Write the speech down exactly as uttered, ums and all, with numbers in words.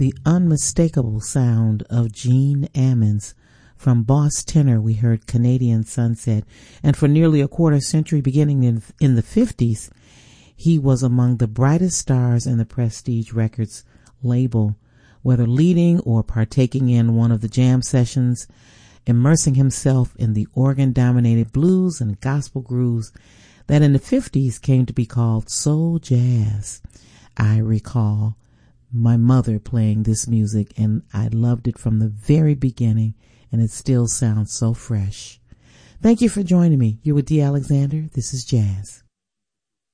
the unmistakable sound of Gene Ammons. From Boss Tenor, we heard Canadian Sunset, and for nearly a quarter century, beginning in, in the fifties, he was among the brightest stars in the Prestige Records label, whether leading or partaking in one of the jam sessions, immersing himself in the organ-dominated blues and gospel grooves that in the fifties came to be called soul jazz. I recall my mother playing this music, and I loved it from the very beginning, and it still sounds so fresh. Thank you for joining me. You're with Dee Alexander. This is Jazz.